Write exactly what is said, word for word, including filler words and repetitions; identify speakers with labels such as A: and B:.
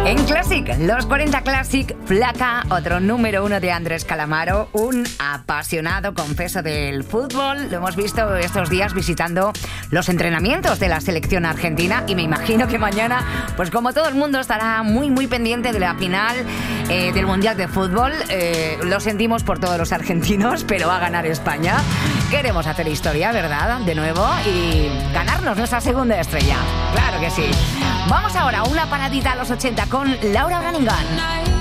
A: En Classic, los cuarenta Classic, Flaca, otro número uno de Andrés Calamaro, un apasionado, confeso, del fútbol. Lo hemos visto estos días visitando los entrenamientos de la selección argentina y me imagino que mañana, pues como todo el mundo, estará muy, muy pendiente de la final eh, del Mundial de Fútbol. Eh, lo sentimos por todos los argentinos, pero va a ganar España. Queremos hacer historia, ¿verdad? De nuevo, y ganarnos nuestra segunda estrella. Claro que sí. Vamos ahora a una paradita a los ochenta con Laura Branigan.